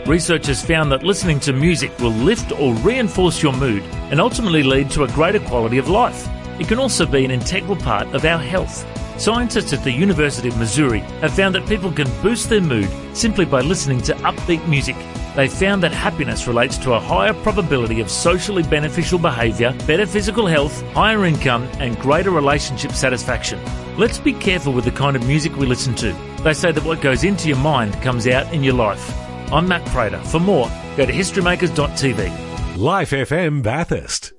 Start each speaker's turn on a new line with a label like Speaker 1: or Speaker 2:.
Speaker 1: Researchers found that listening to music will lift or reinforce your mood and ultimately lead to a greater quality of life. It can also be an integral part of our health. Scientists at the University of Missouri have found that people can boost their mood simply by listening to upbeat music. They found that happiness relates to a higher probability of socially beneficial behaviour, better physical health, higher income and greater relationship satisfaction. Let's be careful with the kind of music we listen to. They say that what goes into your mind comes out in your life. I'm Matt Prater. For more, go to historymakers.tv.
Speaker 2: Life FM Bathurst.